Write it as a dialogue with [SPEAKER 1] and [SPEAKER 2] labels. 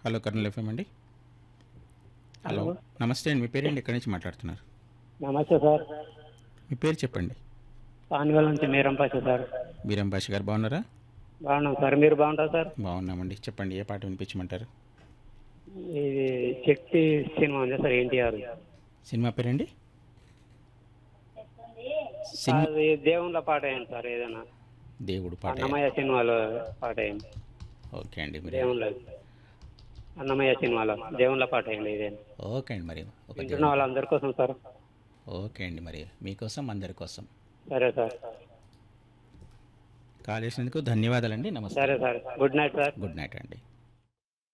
[SPEAKER 1] Hello Kurnool FM అండి. Hello
[SPEAKER 2] hello.
[SPEAKER 1] నమస్తే అండి. మీ పేరేంటి? ఎక్కడి నుంచి మాట్లాడుతున్నారు?
[SPEAKER 2] నమస్తే సార్.
[SPEAKER 1] మీ పేరు చెప్పండి.
[SPEAKER 2] పాన్గల్ నుంచి మీరం పాష సార్.
[SPEAKER 1] బీరం భాష గారు బాగున్నారా?
[SPEAKER 2] బాగున్నాం సార్, మీరు బాగుంటారు సార్?
[SPEAKER 1] బాగున్నామండి. చెప్పండి, ఏ పాట వినిపించమంటారు?
[SPEAKER 2] ఇది శక్తి సినిమా ఉంది సార్, ఎన్టీఆర్.
[SPEAKER 1] సినిమా పేరండి? సినిమా
[SPEAKER 2] అది దేవుళ్ళ పాట అయింది సార్, ఏదైనా
[SPEAKER 1] దేవుడు పాట.
[SPEAKER 2] అన్నమయ్య సినిమాలో పాట అయింది.
[SPEAKER 1] ఓకే అండి. మరి
[SPEAKER 2] దేవుళ్ళ అన్నమయ్య సినిమాలో దేవుళ్ళ పాట అయింది ఇదేనా.
[SPEAKER 1] ఓకే అండి. మరి ఒక
[SPEAKER 2] వింటున్న
[SPEAKER 1] దేవుడు.
[SPEAKER 2] వాళ్ళందరి కోసం సార్.
[SPEAKER 1] ఓకే అండి. మరి మీకోసం అందరి కోసం.
[SPEAKER 2] సరే సార్.
[SPEAKER 1] కాల్ చేసినందుకు ధన్యవాదాలండి. నమస్తే.
[SPEAKER 2] సరే sir, good night sir.
[SPEAKER 1] Good night అండి.